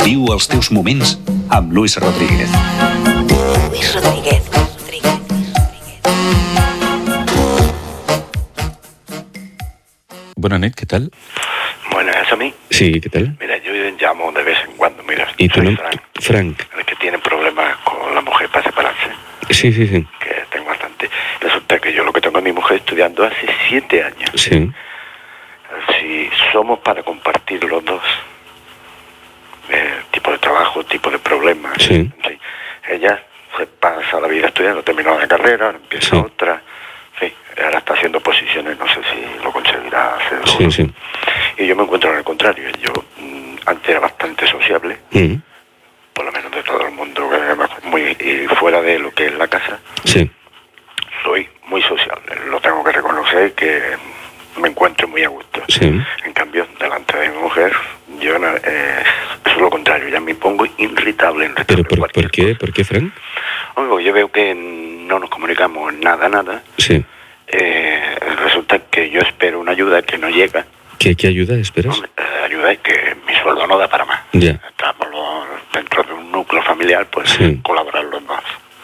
Viu els teus moments amb Luis Rodríguez. Luis Rodríguez. Buenas noches, ¿qué tal? Bueno, ¿es a mí? Sí, ¿qué tal? Mira, yo llamo de vez en cuando, mira. ¿Y tu soy nombre? Frank. El que tiene problemas con la mujer para separarse, Sí. que tengo bastante. Resulta que yo lo que tengo a mi mujer estudiando hace 7 años. Sí. Si somos para compartir los dos, tipo de trabajo, tipo de problemas. Sí. Sí. Ella se pasa la vida estudiando, terminó la carrera, ahora empieza Sí. otra. Sí, ahora está haciendo posiciones, no sé si lo conseguirá hacer. Sí. Y yo me encuentro en el contrario. Yo antes era bastante sociable, Mm. por lo menos de todo el mundo, muy y fuera de lo que es la casa, Sí. soy muy sociable. Lo tengo que reconocer, que me encuentro muy a gusto. Sí. En cambio, delante de mi mujer, yo es lo contrario, ya me pongo irritable. ¿Pero por qué? ¿Por qué, Frank? Hombre, yo veo que no nos comunicamos nada. Sí. Resulta que yo espero una ayuda que no llega. ¿Qué ayuda esperas? Hombre, ayuda es que mi sueldo no da para más. Ya. Estamos dentro de un núcleo familiar, pues Sí. colaborar los dos.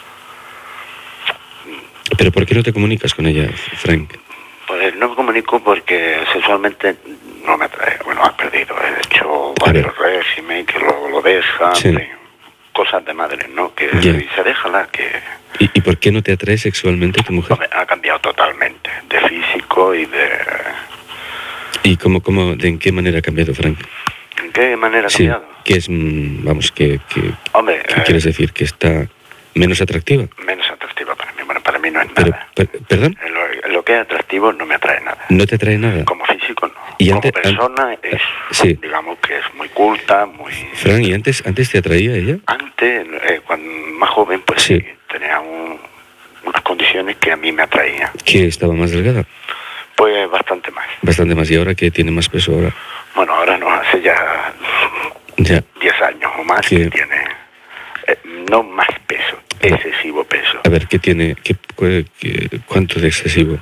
¿Pero por qué no te comunicas con ella, Frank? Pues no me comunico porque sexualmente no me atrae. Bueno, has perdido. He hecho varios regímenes que luego lo dejan. Sí. Cosas de madre, ¿no? Que Ya. dice, déjala, que... ¿Y por qué no te atrae sexualmente tu mujer? Hombre, ha cambiado totalmente. De físico y de... ¿Y en qué manera ha cambiado, Frank? ¿En qué manera ha Sí. cambiado? ¿Qué es, Hombre, qué quieres decir? ¿Que está menos atractiva? menos atractiva para mí. Bueno, para mí no es Pero, nada. ¿Perdón? En lo que es atractivo no me atrae nada. ¿No te atrae nada? Como físico no. Y Como antes- persona es, sí. digamos que es muy culta, muy... Frank, ¿y antes te atraía ella? Antes, cuando más joven, pues Sí. sí, tenía unas condiciones que a mí me atraían. ¿Que estaba más delgada? Pues bastante más. Bastante más. ¿Y ahora que tiene más peso ahora? Bueno, ahora no, hace ya Ya. 10 años o más Sí. que tiene, no más peso, excesivo peso. A ver, ¿qué tiene? ¿Cuánto de excesivo?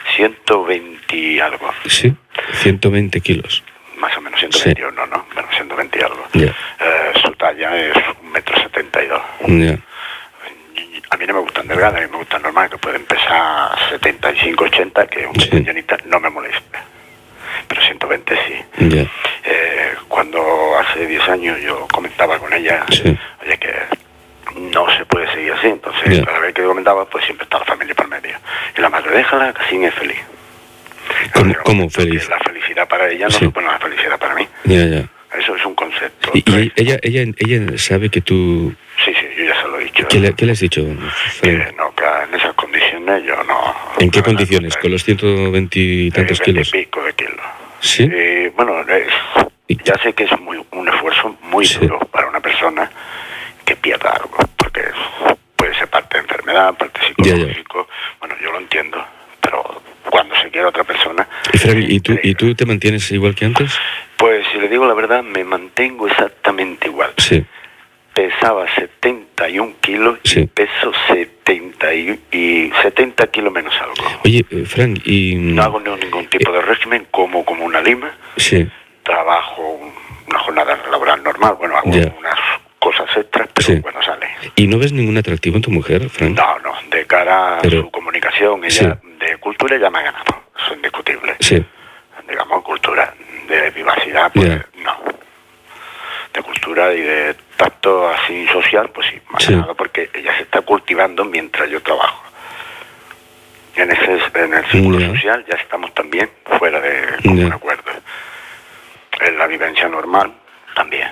120 y algo, Sí, 120 kilos. más o menos 121, ¿no? Bueno, 120 y algo. Ya. Su talla es 1,72 Ya. m. A mí no me gustan delgadas, a mí me gustan normal, que pueden pesar 75, 80, que un Sí. llenita no me molesta. Pero 120 sí. Ya. Cuando hace 10 años yo comentaba con ella, Sí. oye, que no se puede seguir así, entonces Ya. cada vez que comentaba, pues siempre está la familia por medio. Y la madre, déjala, que así es feliz. ¿Cómo Llega un momento feliz? que la felicidad para ella no Sí. supone la felicidad para mí. Ya. Eso es un concepto. ¿Y ella sabe que tú... Sí, yo ya se lo he dicho. ¿Qué le has dicho, Que Frank? no, que en esas condiciones yo no... ¿En qué no, condiciones? ¿Con los 120 y tantos 20 kilos? y pico de kilos. ¿Sí? Bueno, ¿Y- ya sé que es un esfuerzo muy Sí. duro para una persona que pierda algo, porque puede ser parte de enfermedad, parte psicológico. Bueno, yo lo entiendo, pero cuando se quiere otra persona... Y Frank, ¿y tú te mantienes igual que antes? Pues si le digo la verdad, me mantengo exactamente igual. Sí. Pesaba 71 kilos Sí. y peso 70 kilos menos algo. Oye, Frank, y... No hago ningún tipo de régimen, como una lima, Sí. trabajo una jornada laboral normal, bueno, hago Ya. unas cosas extras, pero Sí. bueno, sale. ¿Y no ves ningún atractivo en tu mujer, Frank? No, de cara a Pero- su comunicación, ella de cultura ya me ha ganado, eso es indiscutible. Sí. Digamos, cultura, de vivacidad, pues Ya. no. De cultura y de tacto así social, pues sí, me ha Sí. ganado porque ella se está cultivando mientras yo trabajo. En el círculo Ya. social ya estamos también fuera de común Ya. acuerdo. En la vivencia normal también.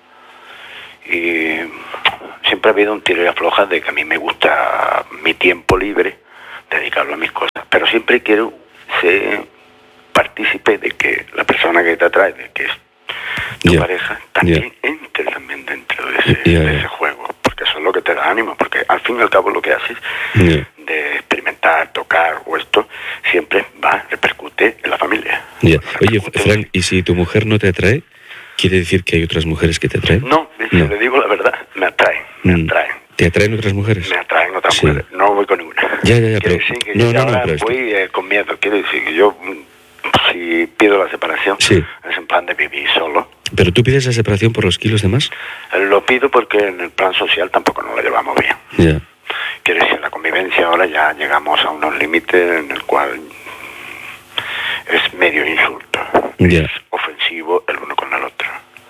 Y siempre ha habido un tiro y afloja de que a mí me gusta mi tiempo libre dedicarlo a mis cosas, pero siempre quiero ser partícipe de que la persona que te atrae, de que es tu Ya. pareja, también entre también dentro de Ya. ese juego, porque eso es lo que te da ánimo, porque al fin y al cabo lo que haces Ya. de experimentar, tocar o esto, siempre repercute en la familia. Ya. Oye, Repercute- Frank, ¿y si tu mujer no te atrae, quiere decir que hay otras mujeres que te atraen? No, si No. le digo la verdad, me atraen. ¿Te atraen otras mujeres? Me atraen otras Sí. mujeres, no voy con ninguna. Ya, Quiere pero... decir que No, yo no, ahora pero esto- voy con miedo, quiere decir que yo, si pido la separación, Sí. es en plan de vivir solo. ¿Pero tú pides la separación por los kilos de más? Lo pido porque en el plan social tampoco nos lo llevamos bien. Ya. Quiere decir, en la convivencia ahora ya llegamos a unos límites en el cual es medio insulto. Ya. Es ofensivo el uno con el otro.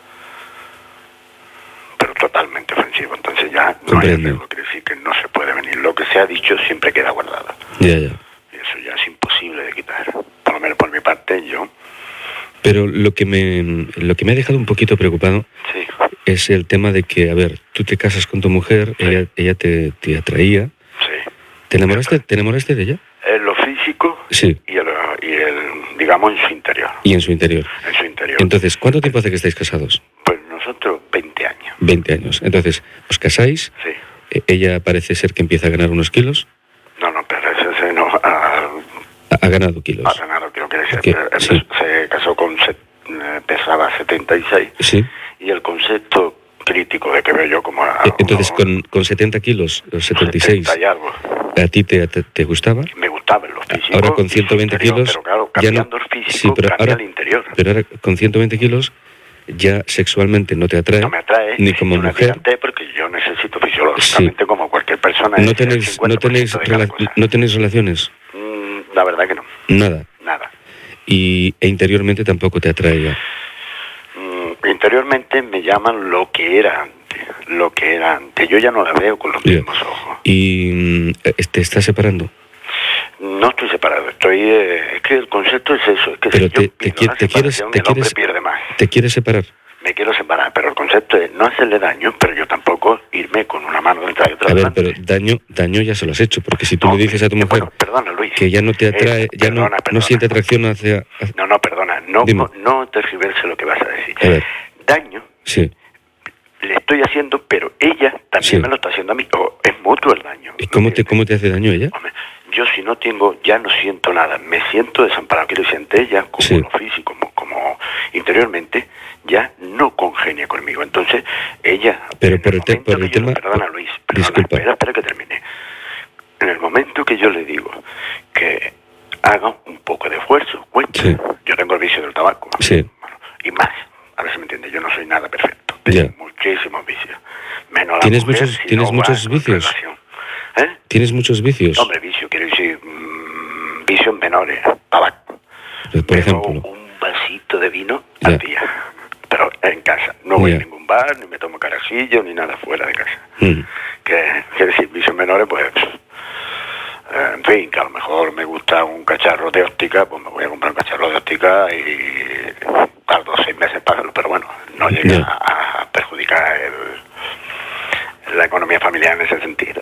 Pero totalmente ofensivo. Entonces ya no hay Comprendo. arreglo. Quiere decir que no se puede venir. Lo que se ha dicho siempre queda guardado. Ya. Y eso ya es imposible de quitar. Por lo menos por mi parte, yo... Pero lo que me ha dejado un poquito preocupado Sí. es el tema de que, a ver, tú te casas con tu mujer, Sí. ella te atraía. Sí. ¿Te enamoraste de ella? En lo físico Sí. y el, digamos, en su interior. Y en su interior. En su interior. Entonces, ¿cuánto tiempo hace que estáis casados? Pues nosotros 20 años. 20 años. Entonces, os casáis, Sí. Ella parece ser que empieza a ganar unos kilos. No, pero ese no Ha ganado kilos. ha ganado, creo que ¿Qué? Sí. se casó con, pesaba 76, Sí. y el concepto crítico de que veo yo como... Entonces, con 70 kilos, o 76, 70 y algo, ¿a ti te gustaba? me gustaba en lo físico. Ahora con y su 120 interior, kilos pero claro, ya no. cambiando el físico, Sí, pero cambia ahora, el interior. pero ahora con 120 kilos ya sexualmente no te atrae, No me atrae, ni como yo mujer. necesité porque yo necesito fisiológicamente, como cualquier persona. No el tenéis 50% de cada cosa. no tenéis relaciones, La verdad que no, nada. nada. E interiormente tampoco te atrae ya. Interiormente me llaman lo que era antes. Yo ya no la veo con los Ya. mismos ojos. Y te estás separando. No estoy separado, es que el concepto es eso, es que Pero si yo te pido la quieres separación, el hombre pierde más. te quieres separar. Me quiero separar, pero el concepto es no hacerle daño, pero yo tampoco irme con una mano detrás y otra A ver, delante. pero daño ya se lo has hecho, porque si tú No, le dices a tu mujer bueno, perdona, Luis. que ya no te atrae, ya no Perdona. siente atracción hacia... No, perdona, Dime. no tergiverse lo que vas a decir. A ver. Daño Sí. le estoy haciendo, pero ella también Sí. me lo está haciendo a mí. Es mutuo el daño. ¿Y cómo te hace daño ella? Hombre, yo si no tengo, ya no siento nada, me siento desamparado. Quiero decir, ante ella, como Sí. lo físico, como interiormente, ya no congenia conmigo. Entonces, ella... Pero en por el momento que yo- tema... Perdona, Luis, perdona, Disculpa. espera que termine. En el momento que yo le digo que haga un poco de esfuerzo, cuenta. Sí. Yo tengo el vicio del tabaco. Sí. Bueno, y más, a ver si me entiende, yo no soy nada perfecto. Ya. Tengo muchísimos vicios. Menos la ¿Tienes mujer, muchos- si tienes no muchos va con vicios? relación. ¿Eh? ¿Tienes muchos vicios? Hombre, vicio, quiero decir, vicios menores, tabaco. Por Bebo ejemplo. un vasito de vino Ya. al día, pero en casa. No voy Ya. a ningún bar, ni me tomo carajillo, ni nada fuera de casa. Mm. Que, quiero decir, vicios menores, pues, en fin, que a lo mejor me gusta un cacharro de óptica, pues me voy a comprar un cacharro de óptica y tardo 6 meses para pero bueno, no llega Ya. a perjudicar la economía familiar en ese sentido.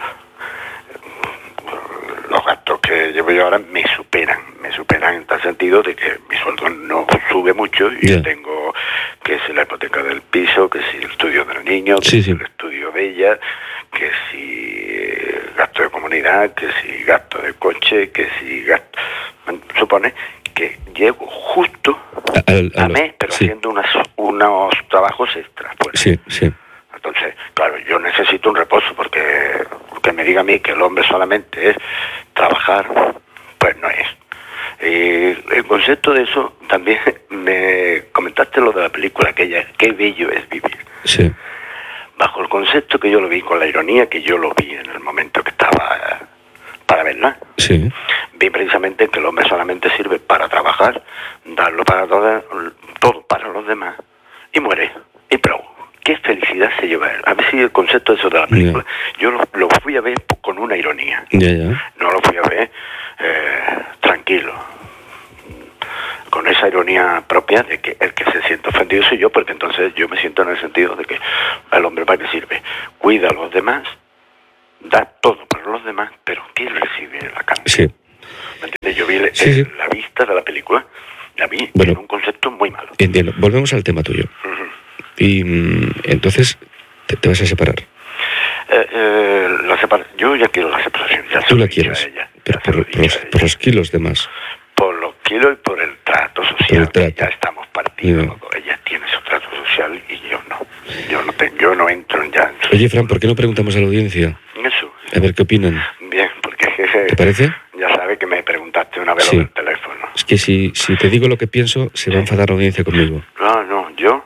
Los gastos que llevo yo ahora me superan en tal sentido de que mi sueldo no sube mucho y Ya. yo tengo que si la hipoteca del piso, que si el estudio del niño, que Sí, si sí. el estudio de ella, que si gasto de comunidad, que si gasto de coche, que si gasto... Supone que llego justo a mes, pero sí. haciendo unos trabajos extras. Pues. Sí, sí. Entonces, claro, yo necesito un reposo porque que me diga a mí que el hombre solamente es trabajar, pues no es. Y el concepto de eso también me comentaste lo de la película aquella, qué bello es vivir. Sí. Bajo el concepto que yo lo vi, con la ironía que yo lo vi en el momento que estaba para verla, Sí. vi precisamente que el hombre solamente sirve para trabajar, darlo para todo para los demás, y muere. Y pero, qué felicidad se lleva él. A ver si el concepto de eso de la película, yo lo fui a ver con una ironía. Ya, ya. No lo fui a ver tranquilo, con esa ironía propia de que el que se siente ofendido soy yo, porque entonces yo me siento en el sentido de que el hombre para qué sirve, cuida a los demás, da todo para los demás, pero ¿quién recibe la cambio? Sí. ¿Me entiendes? Yo vi Sí. la vista de la película, la vi Bueno. en un concepto muy malo. Entiendo. Volvemos al tema tuyo. Ujú. Y entonces te vas a separar. Yo ya quiero la separación. Ya se Tú lo la he dicho quieres, a ella, pero ya se lo he dicho a ella. por los kilos de más. Por los kilos y por el trato social. Por el trato. Que ya estamos partidos. Ya. los dos. Ella tiene su trato social y yo no. Yo no entro ya en su... Oye, Fran, ¿por qué no preguntamos a la audiencia? Eso. A ver qué opinan. Bien, porque ¿Te parece? ya sabes que me preguntaste una vez Sí. lo del teléfono. Es que si te digo lo que pienso, se va a enfadar la audiencia conmigo. No, yo... Es que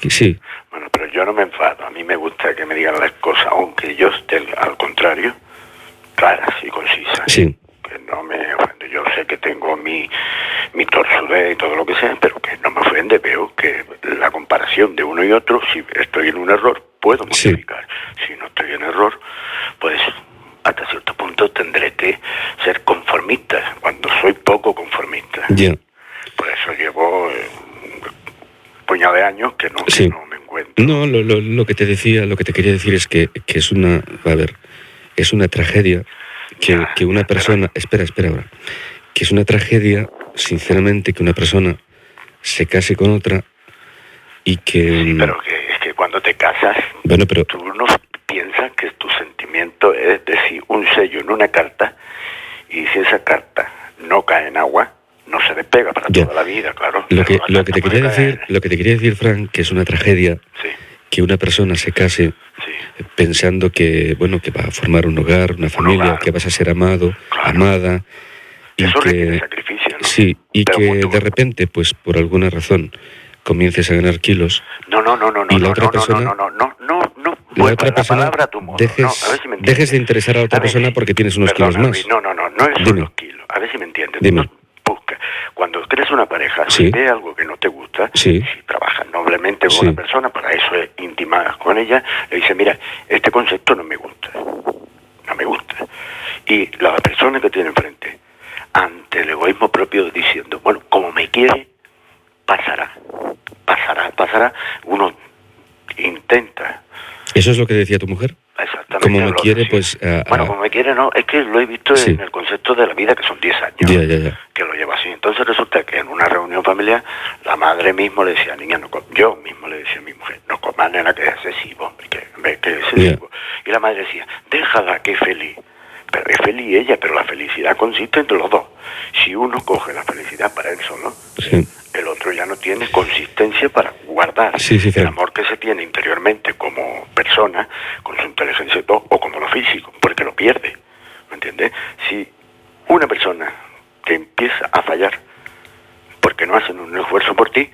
sí. Bueno, pero yo no me enfado. A mí me gusta que me digan las cosas, aunque yo esté al contrario, claras y concisas. Sí. Que no me ofende. Yo sé que tengo mi torzudez y todo lo que sea, pero que no me ofende. Veo que la comparación de uno y otro, si estoy en un error, puedo modificar. Sí. Si no estoy en error, pues hasta cierto punto tendré que ser conformista, cuando soy poco conformista. Yeah. Por eso llevo un puñado de años que no me encuentro. No, lo que te decía, lo que te quería decir es que es una, a ver, es una tragedia que una persona, espera ahora, que es una tragedia, sinceramente, que una persona se case con otra y que... Sí, pero es que cuando te casas, bueno, pero tú no piensas que tu sentimiento es decir un sello en una carta, y si esa carta no cae en agua, no se despega para toda la vida, claro. Lo que te quería decir, Frank, que es una tragedia, sí, que una persona se case, sí, pensando que, bueno, que va a formar un hogar, una familia, que vas a ser amado, claro, amada, y eso que requiere sacrificio, ¿no? Sí, y pero que de repente, pues por alguna razón, comiences a ganar kilos. No, y la otra persona, la otra persona, dejes de interesar a otra persona porque tienes unos kilos más. No es solo los kilos. A ver si me entiendes. Dime. Busca. Cuando crees una pareja, sí, si ve algo que no te gusta, sí, si trabajas noblemente con sí, una persona, para eso es íntima con ella, le dice, mira, este concepto no me gusta. Y la persona que tiene enfrente, ante el egoísmo propio, diciendo, bueno, como me quiere, pasará. Uno intenta. ¿Eso es lo que decía tu mujer? Exactamente. Como me quiere, pues... Bueno, como me quiere, no, es que lo he visto, sí, en el concepto de la vida, que son 10 años, ya, que lo lleva así. Entonces resulta que en una reunión familiar, la madre mismo le decía, niña, yo mismo le decía a mi mujer, no comas, nena, que es excesivo, hombre, que es excesivo. Y la madre decía, déjala, que es feliz. Pero es feliz ella, pero la felicidad consiste entre los dos. Si uno coge la felicidad para él solo, sí, el otro ya no tiene consistencia para guardar el amor que se tiene interiormente como persona, con su inteligencia y todo, o como lo físico, porque lo pierde, ¿me entiendes? Si una persona te empieza a fallar porque no hacen un esfuerzo por ti,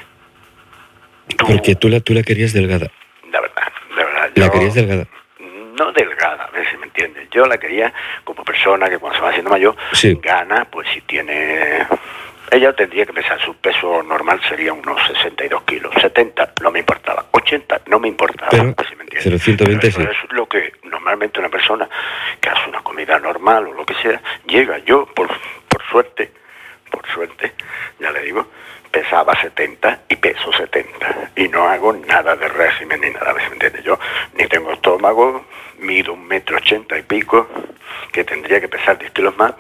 porque tú la querías delgada. De verdad. ¿La querías delgada? No delgada, a ver si me entiendes. Yo la quería como persona que cuando se va haciendo mayor, sí, gana, pues si tiene... Ella tendría que pesar, su peso normal sería unos 62 kilos, 70 no me importaba, 80 no me importaba, pero, si me entiendes. 120 eso, sí, es lo que normalmente una persona que hace una comida normal o lo que sea, llega. Yo, por suerte, ya le digo, pesaba 70 y peso 70, y no hago nada de régimen ni nada, ¿me entiendes? Yo ni tengo estómago, mido 1,80 m y pico, que tendría que pesar 10 kilos más,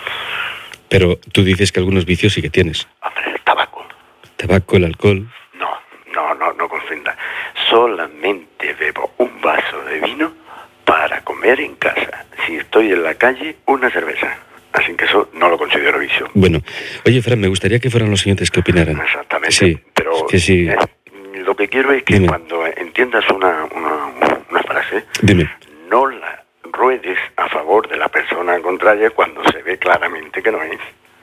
Pero tú dices que algunos vicios sí que tienes. Hombre, el tabaco. ¿Tabaco, el alcohol? No confunda. Solamente bebo un vaso de vino para comer en casa. Si estoy en la calle, una cerveza. Así que eso no lo considero vicio. Bueno, oye, Fran, me gustaría que fueran los siguientes que opinaran. Exactamente. Sí, pero es que sí. Lo que quiero es que dime, cuando entiendas una frase, dime, no la ruedes a favor de la persona contraria cuando se ve claramente que no es.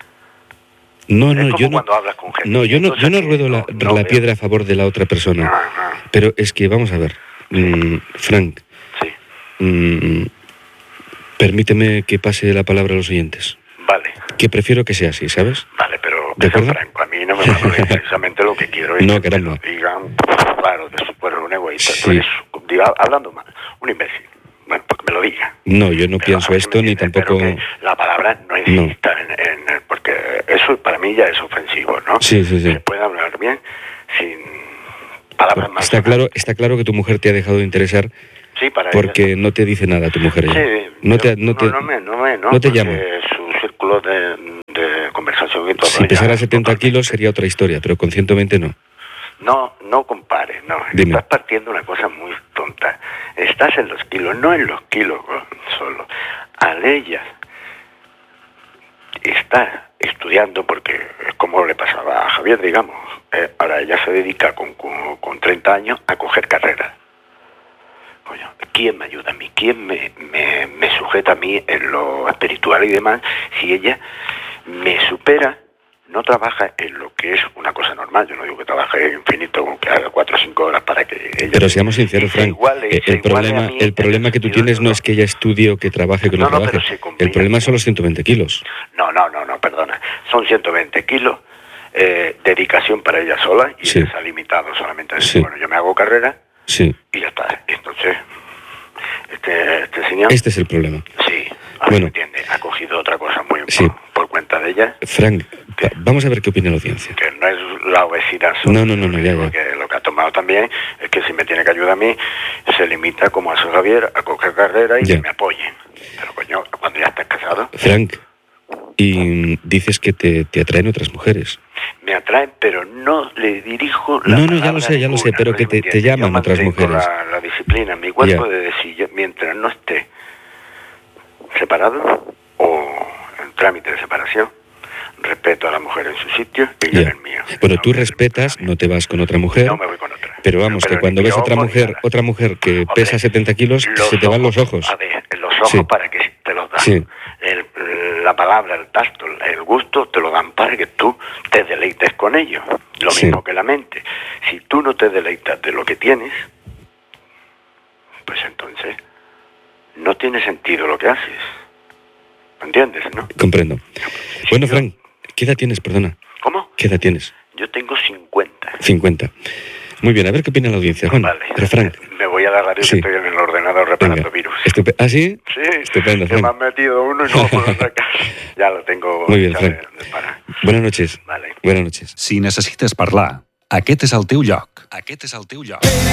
No, yo no. Cuando hablas con gente. No, yo no ruedo la piedra a favor de la otra persona. No. Pero es que, vamos a ver, Frank. Sí. Permíteme que pase la palabra a los oyentes. Vale. Que prefiero que sea así, ¿sabes? Vale, pero ¿de acuerdo? Franco, a mí no me va a precisamente lo que quiero es que me lo digan, claro, de suponer un egoísta. Sí. Tú eres, hablando mal, un imbécil. Bueno, porque me lo diga. No, yo no pienso esto, ni tampoco... Pero que la palabra no exista, porque eso para mí ya es ofensivo, ¿no? Sí. Se puede hablar bien sin palabras más. Está claro que tu mujer te ha dejado de interesar, sí, para porque ella. No te dice nada tu mujer. Sí, no te llama. Su círculo de conversación y todo. Si pesara 70 kilos sería otra historia, pero con 120 no. No compares, no. Dime. Estás partiendo una cosa muy tonta. Estás en los kilos, no en los kilos solo. A ella está estudiando, porque es como le pasaba a Javier, digamos. Ahora ella se dedica con 30 años a coger carreras. Coño, ¿quién me ayuda a mí? ¿Quién me sujeta a mí en lo espiritual y demás? Si ella me supera no trabaja en lo que es una cosa normal. Yo no digo que trabaje infinito, que haga 4 o 5 horas para que ella... Pero seamos sinceros, Frank, el problema que tú tienes no es que ella estudie o que trabaje o que no trabaje. El problema son los 120 kilos. No, perdona. Son 120 kilos, dedicación para ella sola, y Sí. ella se ha limitado solamente a decir, Sí. bueno, yo me hago carrera Sí, y ya está. Entonces, este señor... este es el problema. Sí, ahora Bueno. me entiende. Ha cogido otra cosa muy Sí. por cuenta de ella, Frank, vamos a ver qué opina la audiencia. que no es la obesidad No, ya. porque lo que ha tomado también es que si me tiene que ayudar a mí, se limita, como a su Javier, a coger carrera y Ya. que me apoyen. Pero coño, cuando ya estás casado, Frank, y dices que te atraen otras mujeres. me atraen, pero no le dirijo la No, ya palabra lo sé, ninguna, pero ¿no? que ¿Me te entiendes? llaman Yo otras mantengo mujeres. la disciplina en mi cuerpo Ya. de decir, mientras no esté separado o en trámite de separación, respeto a la mujer en su sitio y yo en Ya. el mío. Bueno, No tú me- respetas, no te vas con otra mujer. No me voy con otra. Pero vamos, que ni cuando ves yo otra ni mujer, nada. que Hombre, pesa 70 kilos, se te van los ojos. A ver, los ojos Sí. para que te los dan. Sí. La palabra, el tacto, el gusto, te lo dan para que tú te deleites con ello. Lo Sí. mismo que la mente. Si tú no te deleitas de lo que tienes, pues entonces no tiene sentido lo que haces. ¿Me entiendes, no? Comprendo. Si Bueno, yo- Frank, ¿qué edad tienes? Perdona. ¿Cómo? ¿Qué edad tienes? Yo tengo 50. 50. Muy bien, a ver qué opina la audiencia. Bueno, Vale. pero Frank, Me voy a la radio, Sí. que estoy en el ordenador reparando virus. ¿Ah, sí? Sí, Estupendo, que me Frank. han metido uno y no lo puedo sacar. Ya lo tengo. Muy bien, ya Frank. de parar. Buenas noches. Vale. Buenas noches. Si necessites parlar, aquest és el teu lloc. Aquest és el teu lloc.